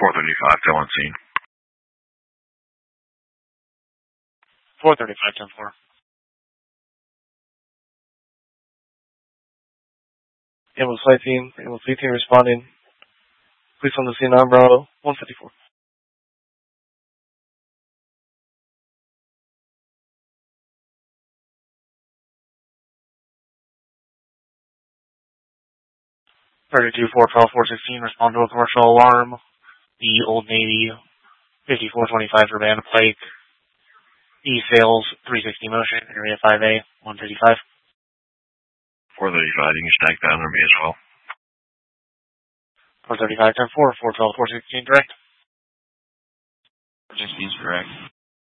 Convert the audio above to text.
435, still on scene. 435, 10-4. Ambulance flight team, ambulance fleet team responding. Police on the scene on Bravo 154. Respond to a commercial alarm. The Old Navy 5425 Urbana Pike. E-Sales 360 Motion, Area 5A, 135. 435, you can stack that under me as well. 435, 10-4, 412, 416 direct. 416 direct.